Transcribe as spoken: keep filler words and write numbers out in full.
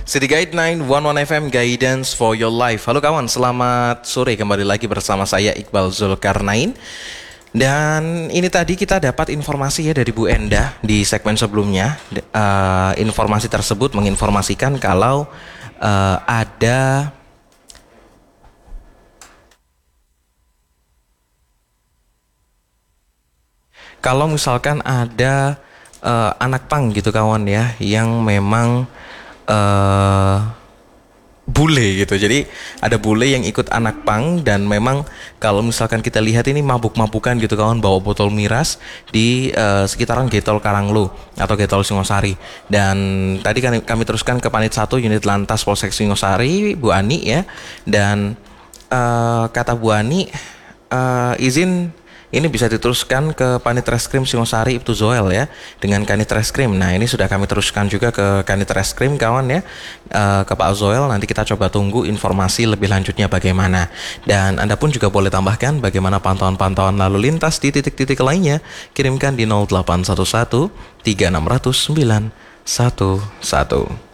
City Guide sembilan satu satu F M, Guidance for Your Life. Halo kawan, selamat sore, kembali lagi bersama saya Iqbal Zulkarnain. Dan ini tadi kita dapat informasi ya dari Bu Endah di segmen sebelumnya. uh, Informasi tersebut menginformasikan kalau uh, ada Kalau misalkan ada uh, anak pang gitu kawan ya, yang memang uh, bule gitu. Jadi ada bule yang ikut anak pang, dan memang kalau misalkan kita lihat ini mabuk-mabukan gitu kawan, bawa botol miras di uh, sekitaran Getol Karanglo atau Getol Singosari. Dan tadi kami, kami teruskan ke Panit satu Unit Lantas Polsek Singosari, Bu Ani ya. Dan uh, kata Bu Ani, uh, izin ini bisa diteruskan ke Panit Reskrim Singosari Ibtu Zoel ya, dengan Kanit Reskrim. Nah ini sudah kami teruskan juga ke Kanit Reskrim kawan ya, uh, ke Pak Zoel. Nanti kita coba tunggu informasi lebih lanjutnya bagaimana. Dan Anda pun juga boleh tambahkan bagaimana pantauan-pantauan lalu lintas di titik-titik lainnya. Kirimkan di nol delapan satu satu tiga enam nol nol sembilan satu satu.